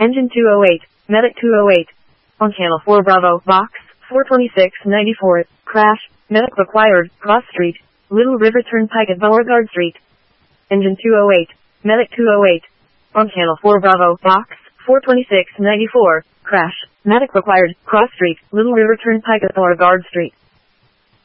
Engine 208, Medic 208. On Channel 4 Bravo, Box 42694. Crash, Medic required, Cross Street, Little River Turnpike at Beauregard Street. Engine 208, Medic 208. On Channel 4 Bravo, Box 42694. Crash, Medic required, Cross Street, Little River Turnpike at Beauregard Street.